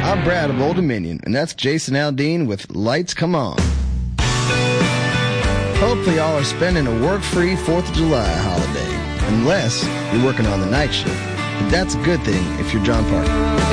I'm Brad of Old Dominion, and that's Jason Aldean with Lights Come On. Hopefully y'all are spending a work-free 4th of July holiday, unless you're working on the night shift. But that's a good thing if you're John Parker.